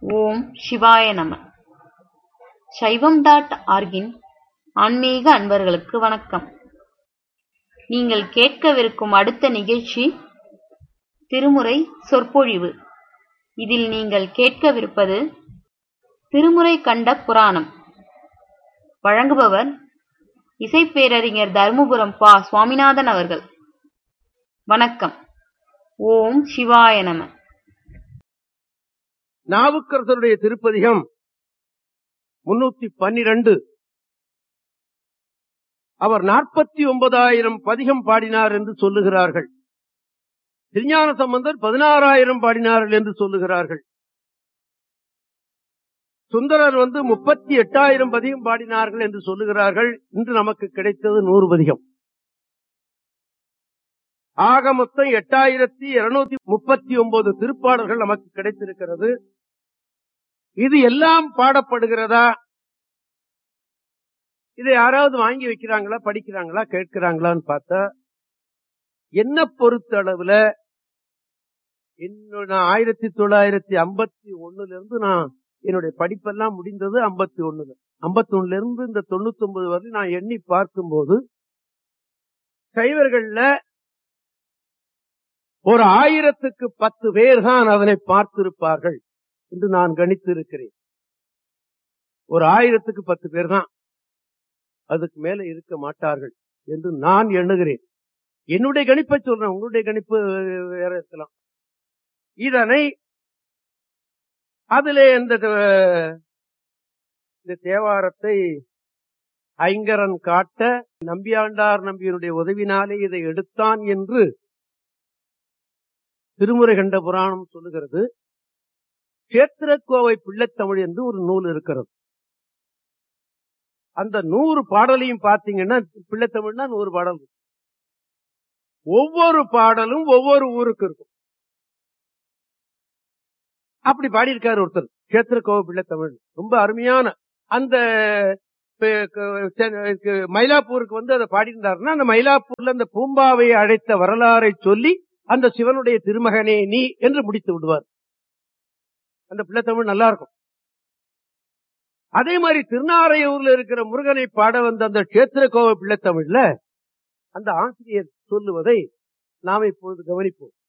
ஓம் சிவாய நம. சைவம்.orgன் ஆன்மீக அன்பர்களுக்கு வணக்கம். நீங்கள் கேட்கவிருக்கும் அடுத்த நிகழ்ச்சி திருமுறை சொற்பொழிவு. இதில் நீங்கள் கேட்கவிருப்பது திருமுறை கண்ட புராணம். வழங்குபவர் இசைப்பேரறிஞர் தர்மபுரம் பா. சுவாமிநாதன் அவர்கள். வணக்கம். ஓம் சிவாய நம. நாவுக்கரசருடைய திருப்பதிகம் 312. அவர் 49,000 பதிகம் பாடினார் என்று சொல்லுகிறார்கள். திருஞான சம்பந்தர் 16,000 பாடினார்கள் என்று சொல்லுகிறார்கள். சுந்தரர் 38,000 பதிகம் பாடினார்கள் என்று சொல்லுகிறார்கள். இன்று நமக்கு கிடைத்தது 100 பதிகம். ஆக மொத்தம் 8,239 திருப்பாடல்கள் நமக்கு கிடைத்திருக்கிறது. இது எல்லாம் பாடப்படுகிறதா? இதை யாராவது வாங்கி வைக்கிறாங்களா, படிக்கிறாங்களா, கேட்கிறாங்களான்னு பார்த்தா, என்ன பொறுத்த அளவுல நான் 1951 இருந்து நான் என்னுடைய படிப்பெல்லாம் முடிந்தது 51 இருந்து இந்த 99 வரை நான் எண்ணி பார்க்கும்போது சைவர்கள்ல ஒரு 1000க்கு 10 பேர் தான் அதனை பார்த்திருப்பார்கள் என்று நான் கணித்திருக்கிறேன். ஒரு 1000க்கு 10 பேர் தான், அதுக்கு மேல இருக்க மாட்டார்கள் என்று நான் எண்ணுகிறேன். என்னுடைய கணிப்பை சொல்றேன், உங்களுடைய கணிப்பு வேற இருக்கலாம். இதனை அதிலே இந்த தேவாரத்தை ஐங்கரன் காட்ட நம்பியாண்டார் நம்பியனுடைய உதவினாலே இதை எடுத்தான் என்று திருமுறை கண்ட புராணம் சொல்லுகிறது. கேத்திரக்கோவை பிள்ளைத்தமிழ் என்று ஒரு நூல் இருக்கிறது. அந்த 100 பாடலையும் பார்த்தீங்கன்னா, பிள்ளைத்தமிழ்னா 100 பாடல், ஒவ்வொரு பாடலும் ஒவ்வொரு ஊருக்கு இருக்கும். அப்படி பாடியிருக்காரு ஒருத்தர், கேத்திரக்கோவை பிள்ளைத்தமிழ். ரொம்ப அருமையான அந்த மயிலாப்பூருக்கு அதை பாடியிருந்தாருன்னா, அந்த மயிலாப்பூர்ல அந்த பூம்பாவை அழைத்த வரலாறை சொல்லி அந்த சிவனுடைய திருமகனே நீ என்று முடித்து விடுவார். அந்த பிள்ளைத்தமிழ் நல்லா இருக்கும். அதே மாதிரி திருநாரையூர்ல இருக்கிற முருகனை பாட வந்த அந்த கேத்திரக்கோவை பிள்ளைத்தமிழ்ல அந்த ஆசிரியர் சொல்லுவதை நாம் இப்பொழுது கவனிப்போம்.